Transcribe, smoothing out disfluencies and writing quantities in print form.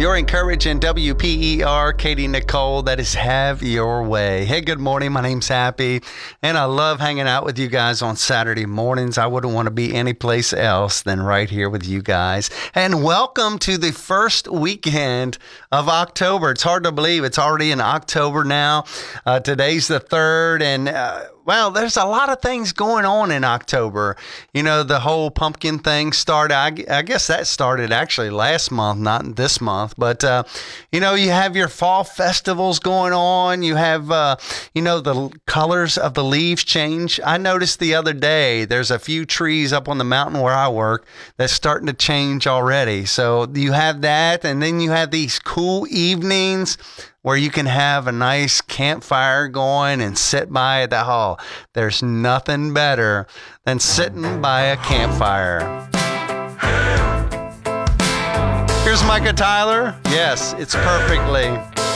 You're encouraging WPER, Katie Nicole. That is Have Your Way. Hey, good morning. My name's Happy, and I love hanging out with you guys on Saturday mornings. I wouldn't want to be anyplace else than right here with you guys. And welcome to the first weekend of October. It's hard to believe it's already in October now. Today's the 3rd, and well, there's a lot of things going on in October. You know, the whole pumpkin thing started, I guess that started actually last month, not this month. But, you know, you have your fall festivals going on. You have, the colors of the leaves change. I noticed the other day there's a few trees up on the mountain where I work that's starting to change already. So you have that, and then you have these cool evenings where you can have a nice campfire going and sit by the hall. There's nothing better than sitting by a campfire. Here's Micah Tyler. Yes, it's perfectly.